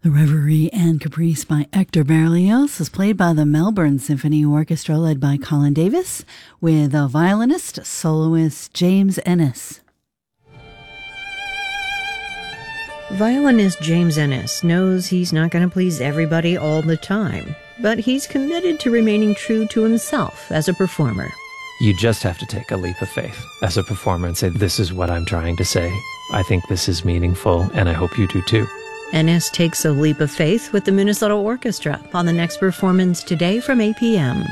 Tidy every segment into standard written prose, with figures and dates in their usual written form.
The Reverie and Caprice by Hector Berlioz is played by the Melbourne Symphony Orchestra led by Colin Davis with a violinist, soloist James Ennis. Violinist James Ennis knows he's not going to please everybody all the time, but he's committed to remaining true to himself as a performer. You just have to take a leap of faith as a performer and say, this is what I'm trying to say. I think this is meaningful, and I hope you do too. Ennis takes a leap of faith with the Minnesota Orchestra on the next performance today from 8 p.m.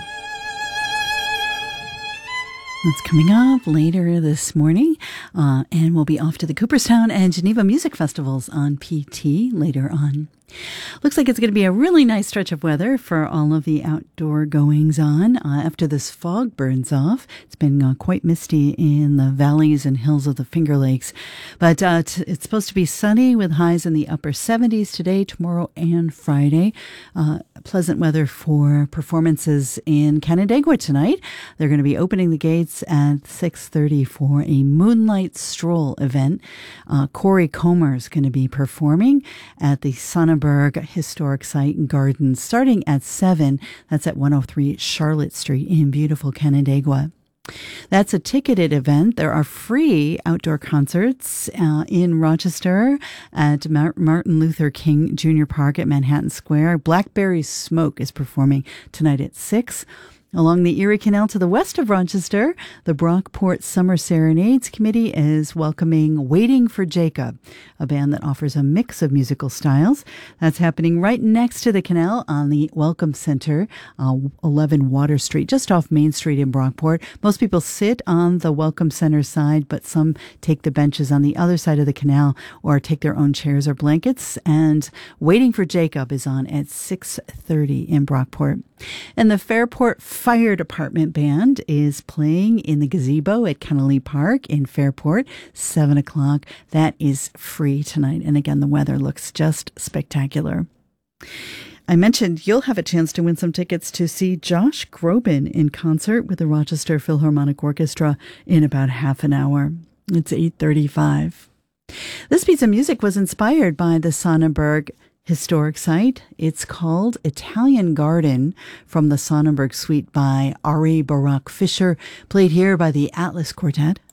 That's coming up later this morning, and we'll be off to the Cooperstown and Geneva Music Festivals on PT later on. Looks like it's going to be a really nice stretch of weather for all of the outdoor goings-on after this fog burns off. It's been quite misty in the valleys and hills of the Finger Lakes. But it's supposed to be sunny with highs in the upper 70s today, tomorrow, and Friday. Pleasant weather for performances in Canandaigua tonight. They're going to be opening the gates at 6:30 for a Moonlight Stroll event. Corey Comer is going to be performing at the Sonnenberg Historic Site and Gardens starting at 7. That's at 103 Charlotte Street in beautiful Canandaigua. That's a ticketed event. There are free outdoor concerts in Rochester at Martin Luther King Jr. Park at Manhattan Square. Blackberry Smoke is performing tonight at 6. Along the Erie Canal to the west of Rochester, the Brockport Summer Serenades Committee is welcoming Waiting for Jacob, a band that offers a mix of musical styles. That's happening right next to the canal on the Welcome Center, 11 Water Street, just off Main Street in Brockport. Most people sit on the Welcome Center side, but some take the benches on the other side of the canal or take their own chairs or blankets. And Waiting for Jacob is on at 6:30 in Brockport. And the Fairport Fire Department Band is playing in the gazebo at Kennelly Park in Fairport, 7 o'clock. That is free tonight. And again, the weather looks just spectacular. I mentioned you'll have a chance to win some tickets to see Josh Groban in concert with the Rochester Philharmonic Orchestra in about half an hour. It's 8:35. This piece of music was inspired by the Sonnenberg Historic Site. It's called Italian Garden from the Sonnenberg Suite by Ari Barak Fisher, played here by the Atlas Quartet.